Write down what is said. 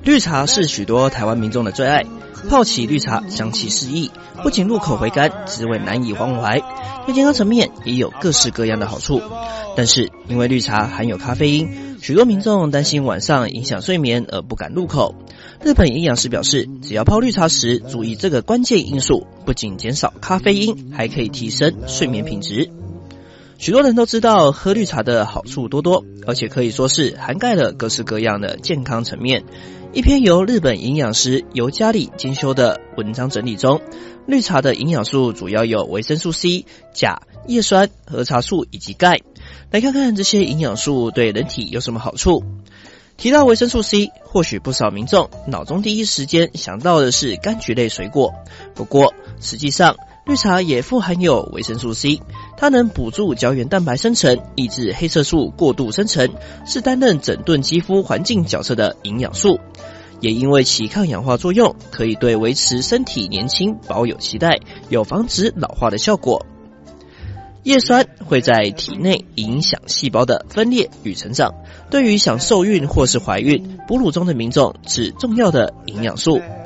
绿茶是许多台湾民众的最爱，泡起绿茶香气适宜，不仅入口回甘，滋味难以忘怀，在健康层面也有各式各样的好处。但是因为绿茶含有咖啡因，许多民众担心晚上影响睡眠而不敢入口。日本营养师表示，只要泡绿茶时注意这个关键因素，不仅减少咖啡因，还可以提升睡眠品质。许多人都知道喝绿茶的好处多多，而且可以说是涵盖了各式各样的健康层面。一篇由日本营养师尤加里精修的文章整理中，绿茶的营养素主要有维生素 C、钾、叶酸、儿茶素以及钙。来看看这些营养素对人体有什么好处。提到维生素 C， 或许不少民众脑中第一时间想到的是柑橘类水果，不过实际上绿茶也富含有维生素 C， 它能补助胶原蛋白生成，抑制黑色素过度生成，是担任整顿肌肤环境角色的营养素。也因为其抗氧化作用，可以对维持身体年轻保有期待，有防止老化的效果。叶酸会在体内影响细胞的分裂与成长，对于想受孕或是怀孕、哺乳中的民众是重要的营养素。